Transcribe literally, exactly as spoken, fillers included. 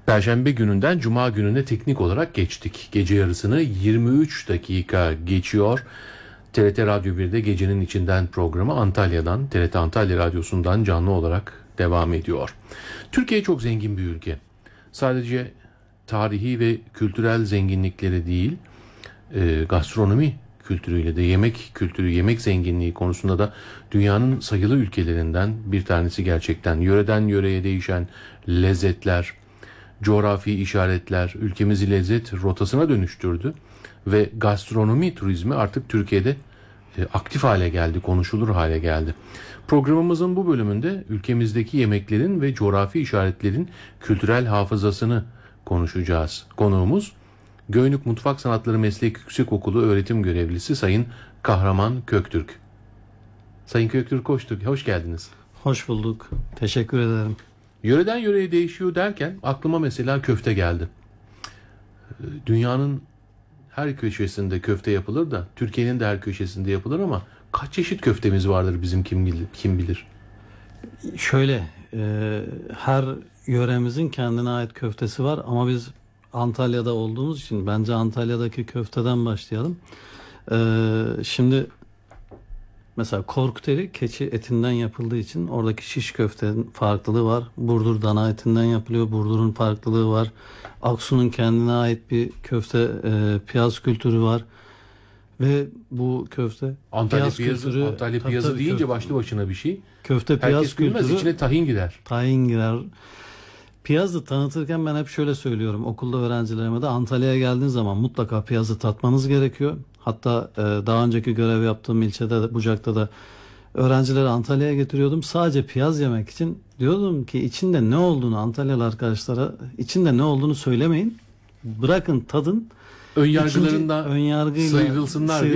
Perşembe gününden Cuma gününe teknik olarak geçtik. Gece yarısını yirmi üç dakika geçiyor. T R T Radyo bir'de Gecenin İçinden programı Antalya'dan, T R T Antalya Radyosu'ndan canlı olarak devam ediyor. Türkiye çok zengin bir ülke. Sadece tarihi ve kültürel zenginlikleri değil, e, gastronomi kültürüyle de, yemek kültürü, yemek zenginliği konusunda da dünyanın sayılı ülkelerinden bir tanesi gerçekten. Yöreden yöreye değişen lezzetler, coğrafi işaretler ülkemizi lezzet rotasına dönüştürdü ve gastronomi turizmi artık Türkiye'de e, aktif hale geldi, konuşulur hale geldi. Programımızın bu bölümünde ülkemizdeki yemeklerin ve coğrafi işaretlerin kültürel hafızasını konuşacağız. Konuğumuz Göynük Mutfak Sanatları Meslek Yüksekokulu öğretim görevlisi Sayın Kahraman Köktürk. Sayın Köktürk hoş, hoş geldiniz. Hoş bulduk. Teşekkür ederim. Yöreden yöreye değişiyor derken aklıma mesela köfte geldi. Dünyanın her köşesinde köfte yapılır da Türkiye'nin de her köşesinde yapılır ama kaç çeşit köftemiz vardır bizim kim bilir? Kim bilir? Şöyle, e, her yöremizin kendine ait köftesi var ama biz Antalya'da olduğumuz için bence Antalya'daki köfteden başlayalım. E, şimdi mesela korkuteri keçi etinden yapıldığı için oradaki şiş köftenin farklılığı var. Burdur dana etinden yapılıyor. Burdur'un farklılığı var. Aksu'nun kendine ait bir köfte e, piyaz kültürü var. Ve bu köfte Antalya piyaz piyazı, kültürü, Antalya tabii, piyazı tabii, deyince köfte, başlı başına bir şey. Köfte piyaz Herkes bilmez, kültürü. içine tahin gider. Tahin girer. Piyazı tanıtırken ben hep şöyle söylüyorum. Okulda öğrencilerime de Antalya'ya geldiğiniz zaman mutlaka piyazı tatmanız gerekiyor. Hatta e, daha önceki görev yaptığım ilçede de, Bucak'ta da öğrencileri Antalya'ya getiriyordum. Sadece piyaz yemek için. Diyordum ki içinde ne olduğunu Antalyalı arkadaşlara içinde ne olduğunu söylemeyin. Bırakın tadın. Ön yargılarından ön yargıyla sıyrılsınlar.